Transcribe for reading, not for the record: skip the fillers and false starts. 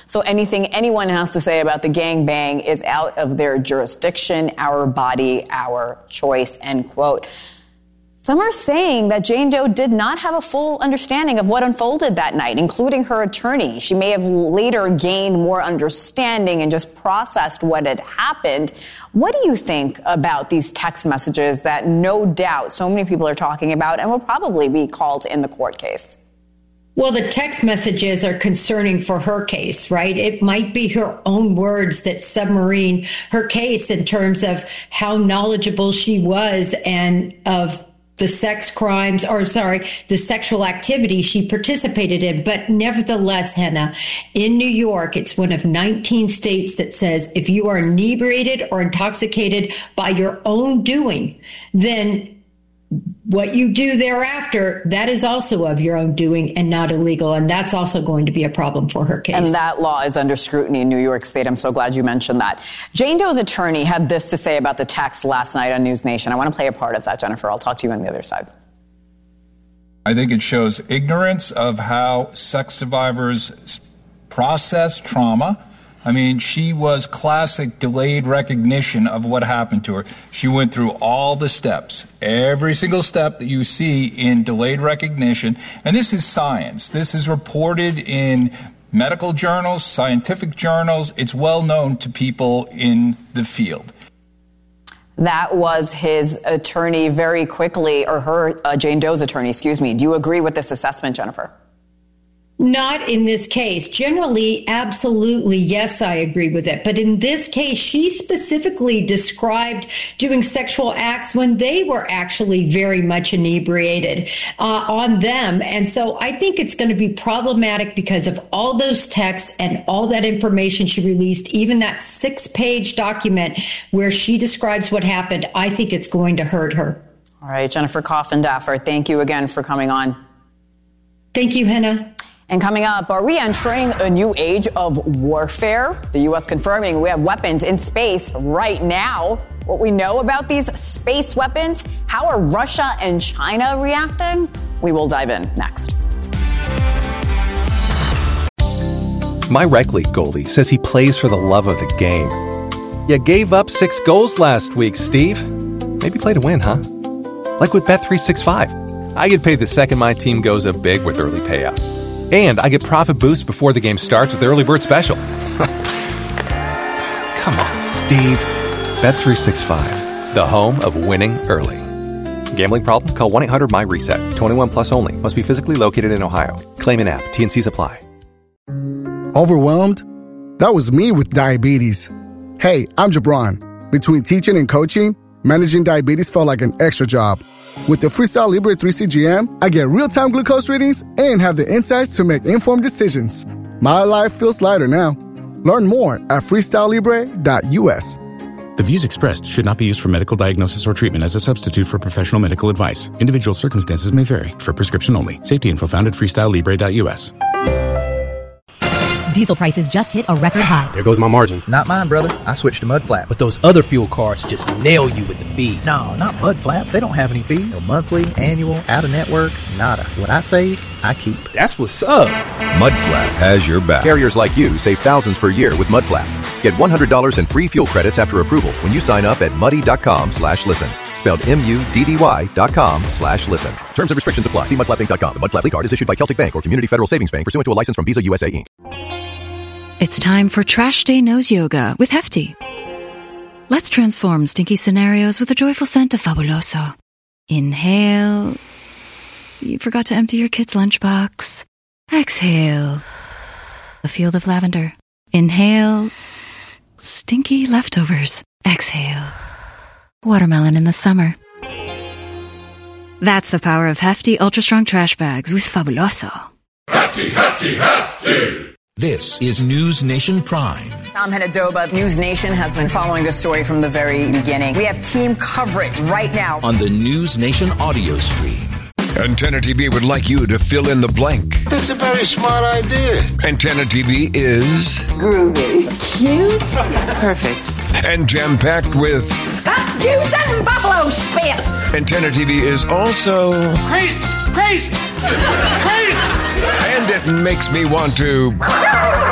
So anything anyone has to say about the gangbang is out of their jurisdiction, our body, our choice, end quote. Some are saying that Jane Doe did not have a full understanding of what unfolded that night, including her attorney. She may have later gained more understanding and just processed what had happened. What do you think about these text messages that no doubt so many people are talking about and will probably be called in the court case? Well, the text messages are concerning for her case, right? It might be her own words that submarine her case in terms of how knowledgeable she was and of the the sexual activity she participated in. But nevertheless, Henna, in New York, it's one of 19 states that says if you are inebriated or intoxicated by your own doing, then what you do thereafter, that is also of your own doing and not illegal. And that's also going to be a problem for her case. And that law is under scrutiny in New York State. I'm so glad you mentioned that. Jane Doe's attorney had this to say about the text last night on News Nation. I want to play a part of that, Jennifer. I'll talk to you on the other side. I think it shows ignorance of how sex survivors process trauma. I mean, she was classic delayed recognition of what happened to her. She went through all the steps, every single step that you see in delayed recognition. And this is science. This is reported in medical journals, scientific journals. It's well known to people in the field. That was his attorney very quickly, or her, Jane Doe's attorney, excuse me. Do you agree with this assessment, Jennifer? Not in this case. Generally, absolutely, yes, I agree with it. But in this case, she specifically described doing sexual acts when they were actually very much inebriated on them. And so I think it's going to be problematic because of all those texts and all that information she released, even that 6-page document where she describes what happened. I think it's going to hurt her. All right, Jennifer Coffindaffer, thank you again for coming on. Thank you, Henna. And coming up, are we entering a new age of warfare? The U.S. confirming we have weapons in space right now. What we know about these space weapons, how are Russia and China reacting? We will dive in next. My rec league goalie says he plays for the love of the game. You gave up 6 goals last week, Steve. Maybe play to win, huh? Like with Bet365. I get paid the second my team goes up big with early payout. And I get profit boost before the game starts with the Early Bird Special. Come on, Steve. Bet365, the home of winning early. Gambling problem? Call 1-800-MY-RESET. 21 plus only. Must be physically located in Ohio. Claim in app. T&Cs apply. Overwhelmed? That was me with diabetes. Hey, I'm Jabron. Between teaching and coaching, managing diabetes felt like an extra job. With the Freestyle Libre 3CGM, I get real-time glucose readings and have the insights to make informed decisions. My life feels lighter now. Learn more at freestylelibre.us. The views expressed should not be used for medical diagnosis or treatment as a substitute for professional medical advice. Individual circumstances may vary. For prescription only. Safety info found at freestylelibre.us. Diesel prices just hit a record high. There goes my margin. Not mine, brother. I switched to Mudflap. But those other fuel cards just nail you with the fees. No, not Mudflap. They don't have any fees. No monthly, annual, out-of-network, nada. What I save, I keep. That's what's up. Mudflap has your back. Carriers like you save thousands per year with Mudflap. Get $100 in free fuel credits after approval when you sign up at muddy.com/listen. Spelled MUDDY.com/listen. Terms and restrictions apply. See mudflappinc.com. The Mudflap card is issued by Celtic Bank or Community Federal Savings Bank pursuant to a license from Visa USA Inc. It's time for Trash Day Nose Yoga with Hefty. Let's transform stinky scenarios with a joyful scent of Fabuloso. Inhale. You forgot to empty your kid's lunchbox. Exhale. A field of lavender. Inhale. Stinky leftovers. Exhale. Watermelon in the summer. That's the power of Hefty Ultra Strong Trash Bags with Fabuloso. Hefty, Hefty, Hefty! This is News Nation Prime. I'm Henna Doba. News Nation has been following this story from the very beginning. We have team coverage right now on the News Nation audio stream. Antenna TV would like you to fill in the blank. That's a very smart idea. Antenna TV is groovy, cute, perfect, and jam-packed with Scott juice and buffalo spit. Antenna TV is also crazy. And it makes me want to